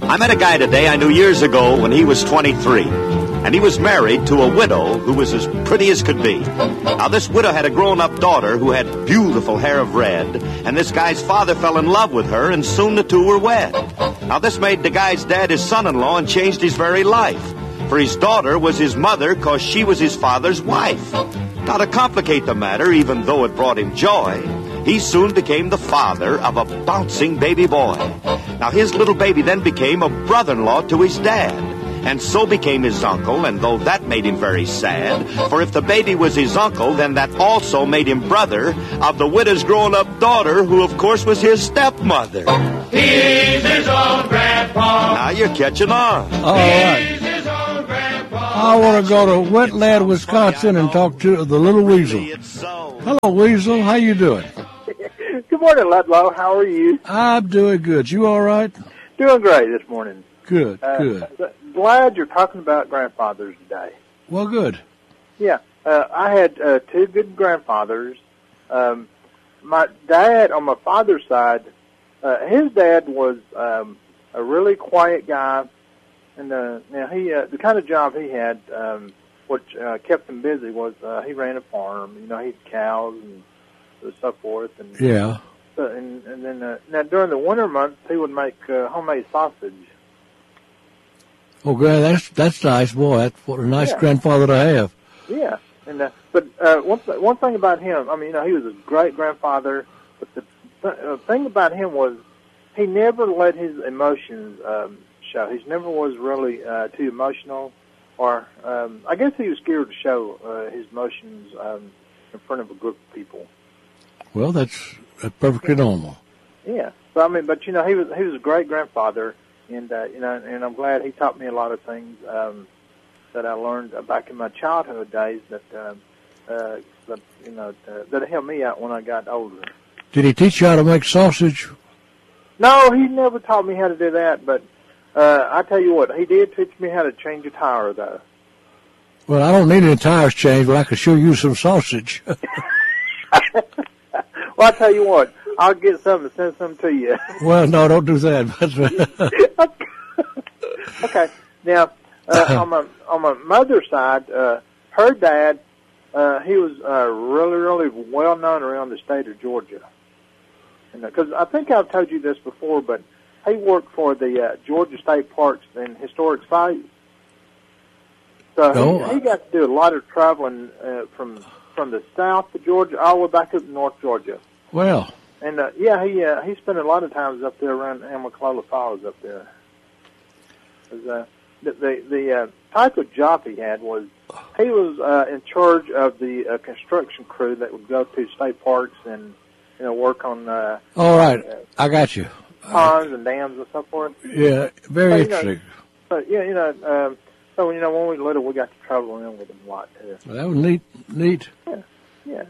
I met a guy today I knew years ago when he was 23. And he was married to a widow who was as pretty as could be. Now, this widow had a grown-up daughter who had beautiful hair of red, and this guy's father fell in love with her, and soon the two were wed. Now, this made the guy's dad his son-in-law and changed his very life. For his daughter was his mother because she was his father's wife. Now, to complicate the matter, even though it brought him joy, he soon became the father of a bouncing baby boy. Now, his little baby then became a brother-in-law to his dad, and so became his uncle, and though that made him very sad, for if the baby was his uncle, then that also made him brother of the widow's grown-up daughter, who of course was his stepmother. He's his own grandpa. Now you're catching on. All right. He's his own grandpa. I want to go to Wetland, Wisconsin, and talk to the little weasel. Hello, Weasel. How you doing? Good morning, Ludlow. How are you? I'm doing good. You all right? Doing great this morning. Good, good. Glad you're talking about grandfathers today. Well, good. Yeah, I had two good grandfathers. My dad, on my father's side, his dad was a really quiet guy, and now he the kind of job he had, which kept him busy, was he ran a farm. You know, he had cows and so forth. And Yeah. and then now during the winter months, he would make homemade sausage. Oh, God, that's nice, boy. That's what a nice grandfather to have. Yeah, and but one thing about him, I mean, you know, he was a great grandfather. But the thing about him was he never let his emotions show. He never was really too emotional, or I guess he was scared to show his emotions in front of a group of people. Well, that's perfectly normal. Yeah, so I mean, but you know, he was a great grandfather. And you know, and I'm glad he taught me a lot of things that I learned back in my childhood days that you know that helped me out when I got older. Did he teach you how to make sausage? No, he never taught me how to do that. But I tell you what, he did teach me how to change a tire, though. Well, I don't need any tires changed, but I could sure use some sausage. Well, I tell you what, I'll get some and send some to you. Well, no, don't do that. Okay. Now, on my mother's side, her dad, he was really, really well known around the state of Georgia. Because I think I've told you this before, but he worked for the Georgia State Parks and Historic Sites. So he got to do a lot of traveling from the south of Georgia all the way back up to North Georgia. Well. And he spent a lot of times up there around Amicalola Falls up there. The type of job he had was he was in charge of the construction crew that would go to state parks and work on. All right, I got you. Ponds and dams and so forth. Yeah, very interesting. So when we were little, we got to travel around with them a lot too. Well, that was neat. Yeah.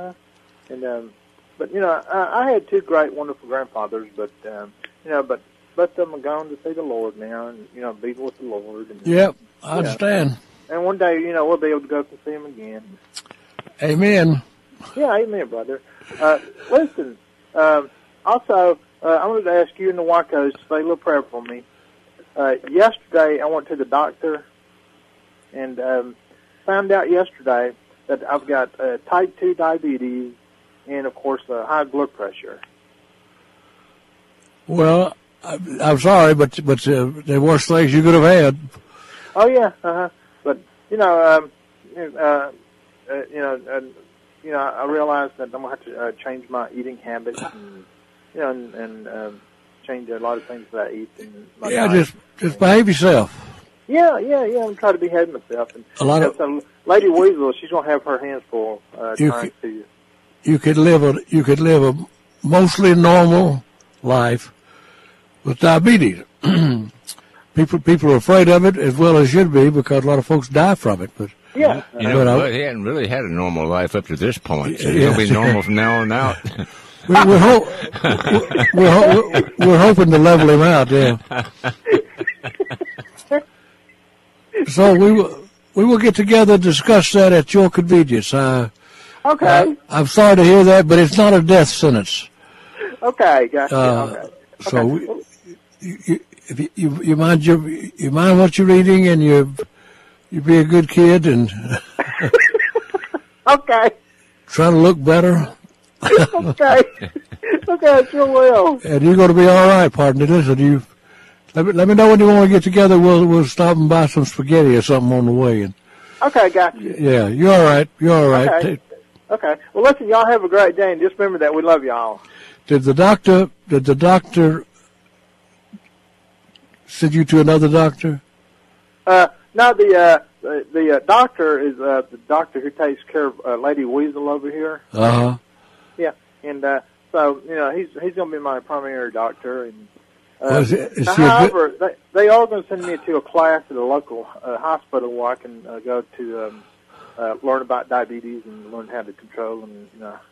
But I had two great, wonderful grandfathers, but both of them are gone to see the Lord now, and be with the Lord. And, yep, I understand. And one day, we'll be able to go up and see him again. Amen. Yeah, amen, brother. Listen. Also, I wanted to ask you and the Wacos to say a little prayer for me. Yesterday, I went to the doctor and found out yesterday that I've got type 2 diabetes and, of course, high blood pressure. Well, I'm sorry, but the worst things you could have had. Oh yeah, but I realized that I'm gonna have to change my eating habits, and change a lot of things that I eat. And my diet. just behave yourself. Yeah. I'm trying to behave myself. And a lot of so Lady Weasel, she's gonna have her hands full trying to. You could live a mostly normal life with diabetes. People are afraid of it as well as should be because a lot of folks die from it. But yeah, he hadn't really had a normal life up to this point. So he'll be normal from now on out. We're hoping to level him out. Yeah. So we will get together and discuss that at your convenience. Okay. I'm sorry to hear that, but it's not a death sentence. Okay, gotcha. Okay. So you mind what you're eating, and you be a good kid and Okay. try to look better. Okay. Okay, I sure will. And you're going to be all right, partner. Listen, let me know when you want to get together. We'll stop and buy some spaghetti or something on the way. And Okay, got you. yeah, you're all right. You're all right. Okay. Okay. Well, listen, y'all have a great day, and just remember that we love y'all. Did the doctor send you to another doctor? No, the doctor is the doctor who takes care of Lady Weasel over here. Uh-huh. Yeah, and so he's going to be my primary doctor. And Is she however, they are going to send me to a class at a local hospital where I can go to learn about diabetes and learn how to control and